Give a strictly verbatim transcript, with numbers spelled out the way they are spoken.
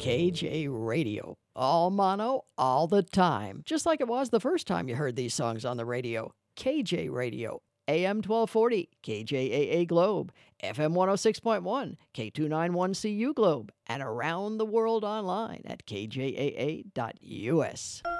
K J Radio. All mono, all the time. Just like it was the first time you heard these songs on the radio. K J Radio. A M twelve forty, K J A A Globe, F M one oh six point one, K two ninety-one C U Globe, and around the world online at K J A A dot U S.